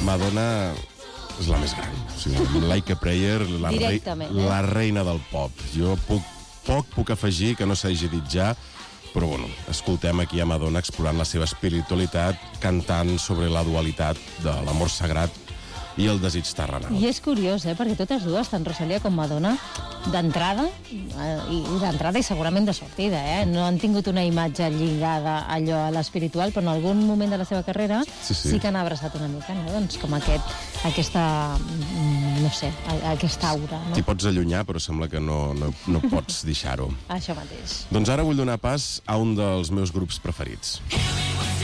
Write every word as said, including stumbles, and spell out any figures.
Madonna és la més gran. O sigui, Like a Prayer, la, rei, Directament, eh? la reina del pop. Jo puc, poc puc afegir que no s'hagi dit ja, però bueno, escoltem aquí a Madonna explorant la seva espiritualitat, cantant sobre la dualitat de l'amor sagrat i el desig terrenal. I és curiós, eh? Perquè totes dues, tant Rosalia com Madonna, d'entrada, eh, i d'entrada i segurament de sortida, eh? No han tingut una imatge lligada a allò a l'espiritual, però en algun moment de la seva carrera Sí, sí. sí que han abraçat una mica, no? Doncs com aquest, aquesta, mm, no sé, a- aquesta aura, no? T'hi pots allunyar, però sembla que no, no, no pots deixar-ho. Això mateix. Doncs ara vull donar pas a un dels meus grups preferits.